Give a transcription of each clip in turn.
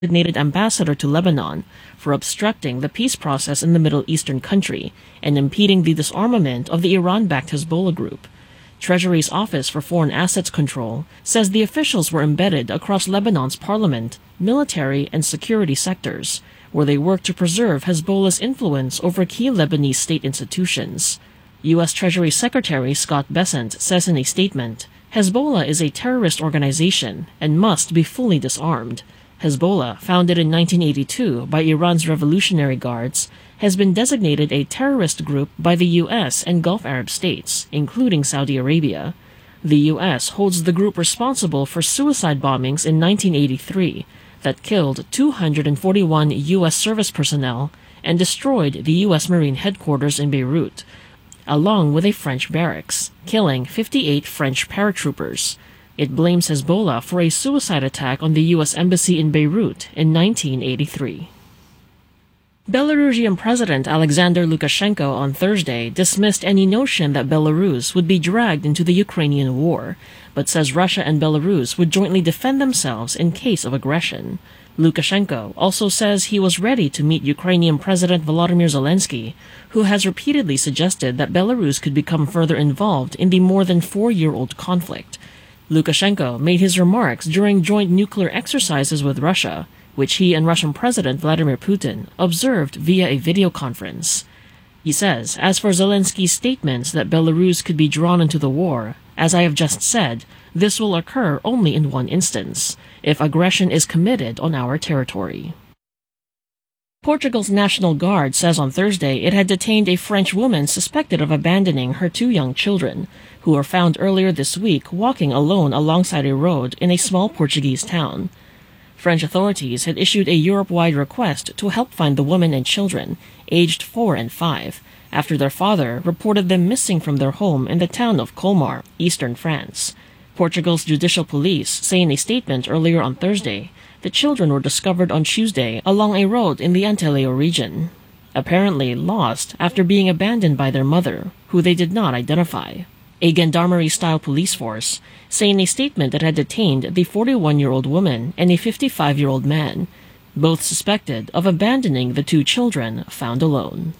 designated ambassador to Lebanon for obstructing the peace process in the Middle Eastern country and impeding the disarmament of the Iran-backed Hezbollah group. Treasury's Office for Foreign Assets Control says the officials were embedded across Lebanon's parliament, military, and security sectors, where they work to preserve Hezbollah's influence over key Lebanese state institutions. U.S. Treasury Secretary Scott Bessent says in a statement, Hezbollah is a terrorist organization and must be fully disarmed. Hezbollah, founded in 1982 by Iran's Revolutionary Guards, has been designated a terrorist group by the U.S. and Gulf Arab states, including Saudi Arabia. The U.S. holds the group responsible for suicide bombings in 1983 that killed 241 U.S. service personnel and destroyed the U.S. Marine headquarters in Beirut, along with a French barracks, killing 58 French paratroopers. It blames Hezbollah for a suicide attack on the U.S. Embassy in Beirut in 1983. Belarusian President Alexander Lukashenko on Thursday dismissed any notion that Belarus would be dragged into the Ukrainian war, but says Russia and Belarus would jointly defend themselves in case of aggression. Lukashenko also says he was ready to meet Ukrainian President Volodymyr Zelensky, who has repeatedly suggested that Belarus could become further involved in the more than 4-year-old conflict. Lukashenko made his remarks during joint nuclear exercises with Russia, which he and Russian President Vladimir Putin observed via a video conference. He says, as for Zelensky's statements that Belarus could be drawn into the war, as I have just said, this will occur only in one instance, if aggression is committed on our territory. Portugal's National Guard says on Thursday it had detained a French woman suspected of abandoning her 2 young children, who were found earlier this week walking alone alongside a road in a small Portuguese town. French authorities had issued a Europe-wide request to help find the woman and children, aged 4 and 5, after their father reported them missing from their home in the town of Colmar, eastern France. Portugal's judicial police say in a statement earlier on Thursday the children were discovered on Tuesday along a road in the Antellao region, apparently lost after being abandoned by their mother, who they did not identify. A gendarmerie-style police force say in a statement that had detained the 41-year-old woman and a 55-year-old man, both suspected of abandoning the 2 children found alone.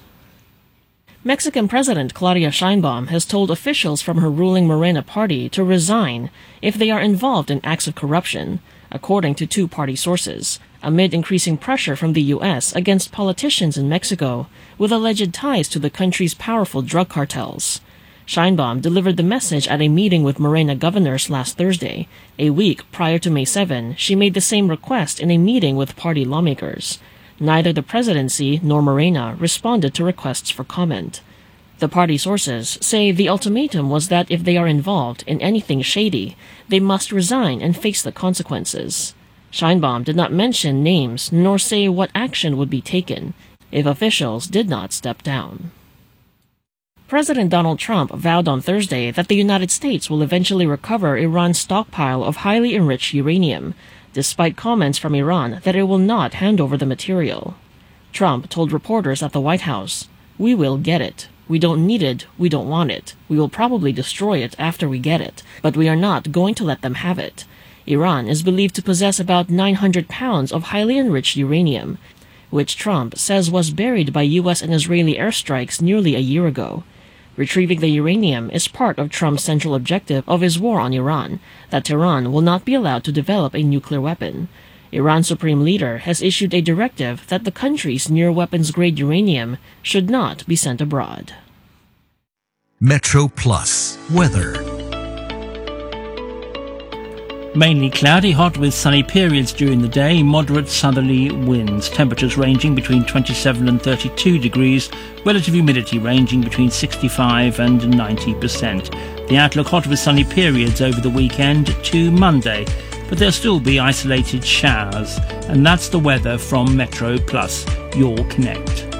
Mexican President Claudia Sheinbaum has told officials from her ruling Morena party to resign if they are involved in acts of corruption, according to 2 party sources, amid increasing pressure from the U.S. against politicians in Mexico with alleged ties to the country's powerful drug cartels. Sheinbaum delivered the message at a meeting with Morena governors last Thursday. A week prior to May 7, she made the same request in a meeting with party lawmakers. Neither the presidency nor Morena responded to requests for comment. The party sources say the ultimatum was that if they are involved in anything shady, they must resign and face the consequences. Sheinbaum did not mention names nor say what action would be taken if officials did not step down. President Donald Trump vowed on Thursday that the United States will eventually recover Iran's stockpile of highly enriched uranium, despite comments from Iran that it will not hand over the material. Trump told reporters at the White House, "We will get it. We don't need it. We don't want it. We will probably destroy it after we get it, but we are not going to let them have it." Iran is believed to possess about 900 pounds of highly enriched uranium, which Trump says was buried by U.S. and Israeli airstrikes nearly a year ago. Retrieving the uranium is part of Trump's central objective of his war on Iran, that Tehran will not be allowed to develop a nuclear weapon. Iran's supreme leader has issued a directive that the country's near-weapons-grade uranium should not be sent abroad. Metro Plus weather. Mainly cloudy, hot with sunny periods during the day, moderate southerly winds, temperatures ranging between 27 and 32 degrees, relative humidity ranging between 65 and 90%. The outlook hot with sunny periods over the weekend to Monday, but there'll still be isolated showers. And that's the weather from Metro Plus, your connect.